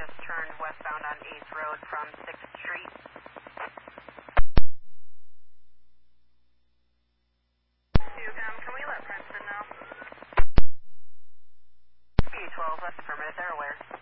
just turned westbound on 8th Road from 6th Street. Can we let Princeton know? B12, that's affirmative, they're aware.